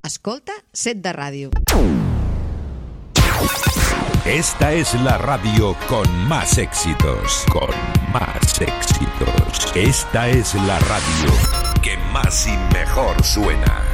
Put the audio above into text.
Escolta Set de Ràdio. Esta es la radio con más éxitos. Con más éxitos. Esta es la radio que más y mejor suena.